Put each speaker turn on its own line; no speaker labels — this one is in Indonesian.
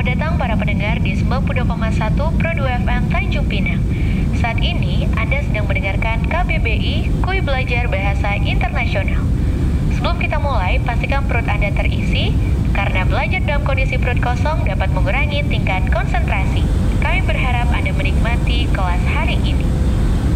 Selamat datang para pendengar di 92,1 Pro 2 FM Tanjung Pinang. Saat ini Anda sedang mendengarkan KBBI Kuy Belajar Bahasa Internasional. Sebelum kita mulai, pastikan perut Anda terisi, karena belajar dalam kondisi perut kosong dapat mengurangi tingkat konsentrasi. Kami berharap Anda menikmati kelas hari ini.